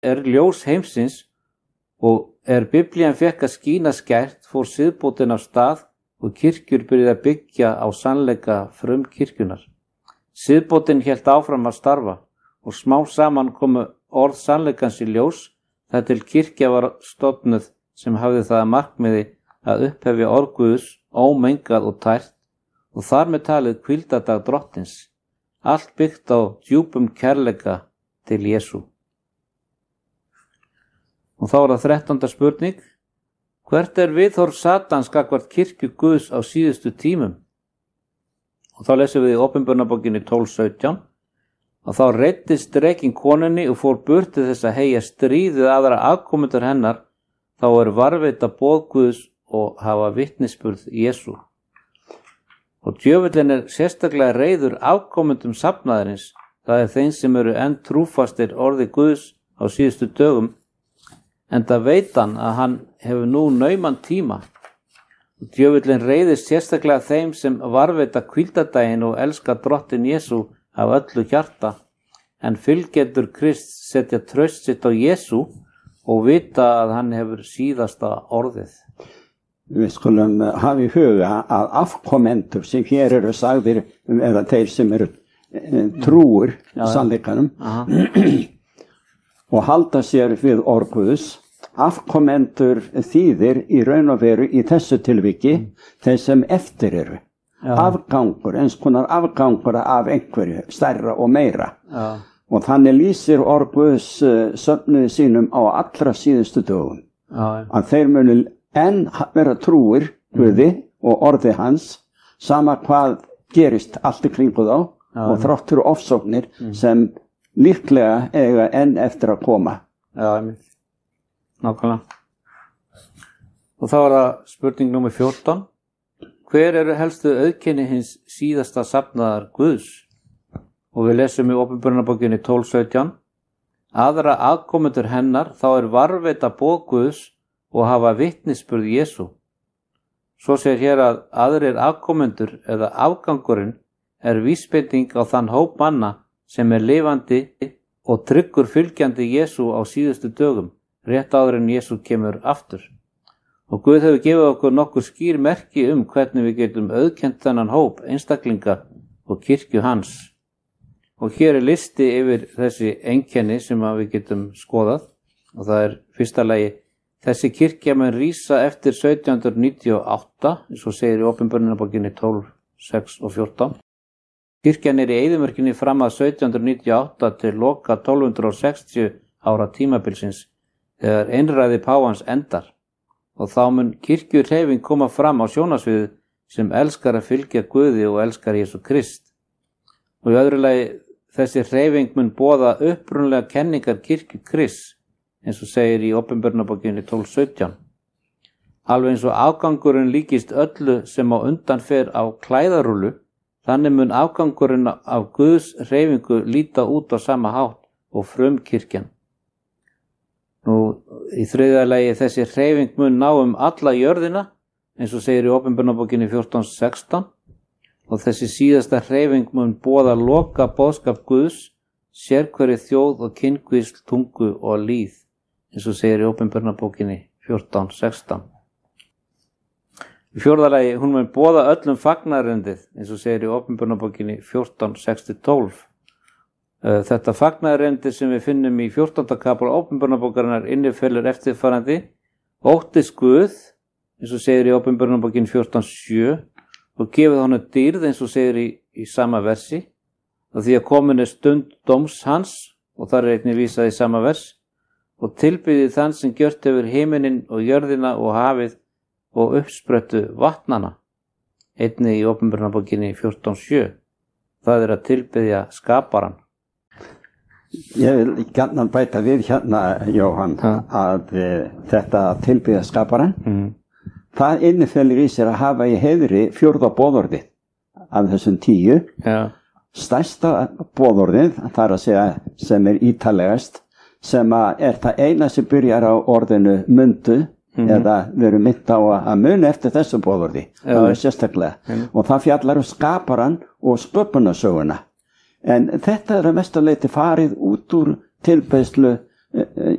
ljós heimsins og Biblían fekk að skína skært fór siðbótin af stað og kirkjur byrjuðu að byggja á sannleika frumkirkjunnar. Siðbótin hélt áfram að starfa og smá saman komu orð sannleikans í ljós þar til kirkja var stofnuð sem hafði það að markmiði að upphefja orð Guðs ómengað og tært og þar með talið hvíldardag drottins, allt byggt á djúpum kærleika til Jesú. Og þá það 13. spurning. Hvert viðhorf Satans gagnvart kirkju Guðs á síðustu tímum? Og þá lesum við í Opinberunarbókinni 12:17 og þá reiddist drekinn konunni og fór burt til þess að heyja stríðið aðra afkomendur hennar, þá varðveita boð Guðs og hafa vitnisburð Jesú. Og djöfullinn sérstaklega reiður afkomendum safnaðarins, það þeim sem eru enn trúfastir orði Guðs á síðustu dögum, enda veit hann að hann hefur nú nauman tíma. Og djöfullinn reiðist sérstaklega þeim sem varðveita hvíldardaginn og elska drottin Jesú af öllu hjarta, en fylgjendur Krist setja traust sitt á Jesú og vita að hann hefur síðasta orðið. Við skulum hafa í huga að afkomendur sem hér eru sagðir, eða þeir sem eru trúir sannleikanum og halda sér við orð Guðs, afkomendur þýðir í raun og veru í þessu tilviki þeir sem eftir eru. Afgangur, eins konar afgangur af einhverju, stærra og meira. Og þannig lýsir orð Guðs söfnuði sínum á allra síðustu dögum. Að þeir munu enn vera trúir Guði og orði hans, sama hvað gerist allt í kringu þá og þráttur ofsóknir sem líklega eiga enn eftir að koma. Nákvæmlega. Og þá það spurning númer 14. Hver eru helstu auðkenni hins síðasta safnaðar Guðs? Og við lesum í Opinberunarbókinni 12:17. Aðra afkomendur hennar, þá varðveita boð Guðs og hafa vitnisburð Jesú. Svo segir hér að aðrir afkomendur eða afgangurinn vísbending á þann hóp manna sem lifandi og tryggur fylgjandi Jesú á síðustu dögum, rétt áður en Jesú kemur aftur. Og Guð hefur gefið okkur nokkur skýr merki hvernig við getum auðkennt þennan hóp einstaklinga og kirkju hans. Og hér listi yfir þessi einkenni sem við getum skoðað og það fyrsta lagi: þessi kirkja mun rísa eftir 1798, eins og segir í Opinberunarbókinni 12:6 og 14. Kirkjan í eyðimörkinni fram að 1798 til loka 1260 ára tímabilsins þegar einræði páfans endar. Og þá mun kirkjuhreyfing koma fram á sjónasviðið sem elskar að fylgja Guði og elskar Jesú Krist. Og í öðru lagi, þessi hreyfing mun boða upprunlega kenningar kirkju Krists, eins og segir í Opinberunarbókinni 12:17. Alveg eins og afgangurinn líkist öllu sem á undan fer á klæðarúlu, þannig mun afgangurinn af Guðs hreyfingu líta út á sama hátt og frumkirkjan. Nú, í þriðja lagi, þessi hreyfing mun ná alla jörðina, eins og segir í Opinberunarbókinni 14:16, og þessi síðasta hreyfing mun boða loka boðskap Guðs, sérhverri þjóð og kynkvísl, tungu og líð, eins og segir í Opinberunarbókinni 14:16. Í fjórða lagi, hún mun boða öllum fagnaðarerindið, eins og segir í Opinberunarbókinni 14:6-12. Þetta fagnaðarerindið sem við finnum í 14. kapla Opinberunarbókarinnar innifelur eftirfarandi: óttist Guð, eins og segir í Opinberunarbókinni 14:7, og gefið honum dýrð, eins og segir í sama versi, og því að komin stund dóms hans, og þar einnig vísað í sama vers, og tilbyðið þann sem gjört hefur himininn og jörðina og hafið og uppsprettu vatnana, einnig í Opinberunarbókinni 14:7. Það að tilbyðja skaparan. Ég vil gjarnan bæta við hérna, Jóhann, að þetta tilbyðja skaparan, það innifelur í sér að hafa í heiðri fjórða boðorðið af þessum 10. Stærsta boðorðið, það að segja sem ítalegast, sem það eina sem byrjar á orðinu mundu, eða veru mynd á að muni eftir þessu boðorði, það sérstaklega. Og það fjallar skaparan og sköpunarsöguna. En þetta að mestu leyti farið út úr tilbeiðslu